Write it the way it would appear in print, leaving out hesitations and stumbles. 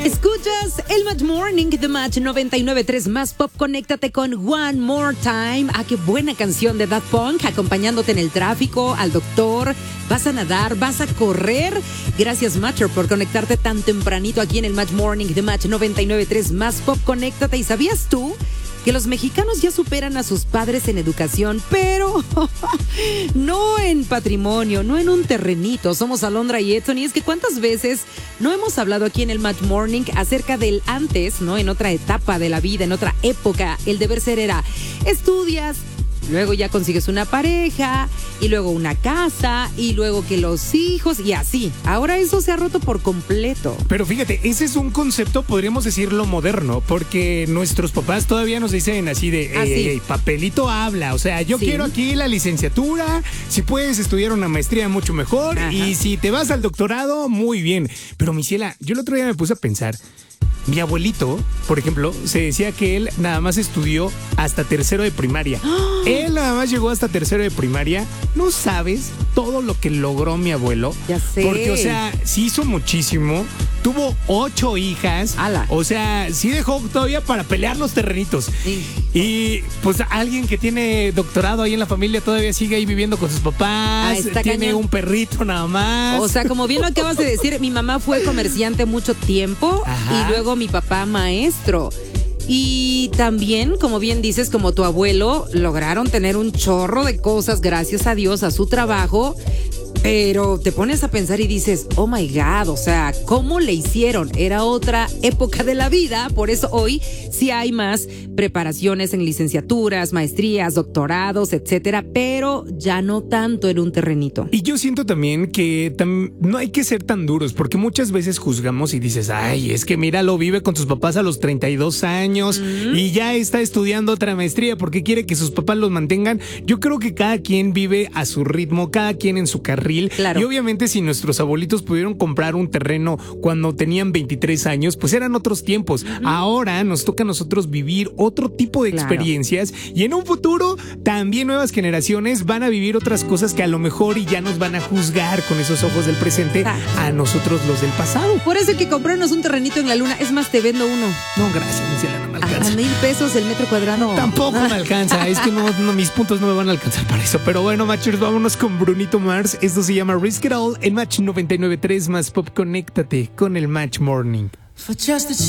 Escuchas el Match Morning de Match 99.3 Más Pop. Conéctate con One More Time. Ah, qué buena canción de Daft Punk, acompañándote en el tráfico, al doctor. Vas a nadar, vas a correr. Gracias, Matcher, por conectarte tan tempranito aquí en el Match Morning de Match 99.3 Más Pop. Conéctate. ¿Y sabías tú que los mexicanos ya superan a sus padres en educación, pero no en patrimonio, no en un terrenito? Somos Alondra y Edson, y es que ¿cuántas veces no hemos hablado aquí en el Match Morning acerca del antes, ¿no? En otra etapa de la vida, en otra época, el deber ser era: estudias, luego ya consigues una pareja, y luego una casa, y luego que los hijos, y así. Ahora eso se ha roto por completo. Pero fíjate, ese es un concepto, podríamos decirlo, moderno, porque nuestros papás todavía nos dicen así de, hey, papelito habla. O sea, yo quiero aquí la licenciatura, si puedes estudiar una maestría mucho mejor, y si te vas al doctorado, muy bien. Pero mi ciela, yo el otro día me puse a pensar. Mi abuelito, por ejemplo, se decía que él nada más estudió hasta tercero de primaria. Él nada más llegó hasta tercero de primaria. No sabes todo lo que logró mi abuelo. Ya sé. Porque, o sea, sí hizo muchísimo. Tuvo 8 hijas. ¡Hala! O sea, sí dejó todavía para pelear los terrenitos. Sí. Y pues alguien que tiene doctorado ahí en la familia todavía sigue ahí viviendo con sus papás. Tiene cañón. un perrito nada más. O sea, como bien lo acabas de decir, mi mamá fue comerciante mucho tiempo. Ajá. Y luego mi papá maestro. Y también, como bien dices, como tu abuelo, lograron tener un chorro de cosas, gracias a Dios, a su trabajo. Pero te pones a pensar y dices, oh my God, o sea, ¿cómo le hicieron? Era otra época de la vida, por eso hoy sí hay más preparaciones en licenciaturas, maestrías, doctorados, etcétera, pero ya no tanto en un terrenito. Y yo siento también que no hay que ser tan duros, porque muchas veces juzgamos y dices, ay, es que míralo, vive con sus papás a los 32 años y ya está estudiando otra maestría porque quiere que sus papás los mantengan. Yo creo que cada quien vive a su ritmo, cada quien en su carril. Claro. Y obviamente si nuestros abuelitos pudieron comprar un terreno cuando tenían 23 años, pues eran otros tiempos. Ahora nos toca a nosotros vivir otro tipo de experiencias, y en un futuro también nuevas generaciones van a vivir otras cosas que a lo mejor y ya nos van a juzgar con esos ojos del presente a nosotros los del pasado. Por eso hay que comprarnos un terrenito en la luna. Es más, te vendo uno. No, gracias, mi ciela, no me alcanza. A 1,000 pesos el metro cuadrado. Tampoco me alcanza, es que no, mis puntos no me van a alcanzar para eso. Pero bueno, Matchers, vámonos con Brunito Mars. Esto se llama Risk It All en Match 99.3 Más Pop. Conéctate con el Match Morning.